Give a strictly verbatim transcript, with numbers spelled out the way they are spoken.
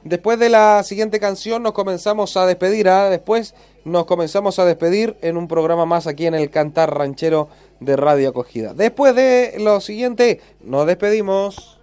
Después de la siguiente canción nos comenzamos a despedir, ¿eh? Después nos comenzamos a despedir en un programa más aquí en el Cantar Ranchero de Radio Acogida. Después de lo siguiente, nos despedimos.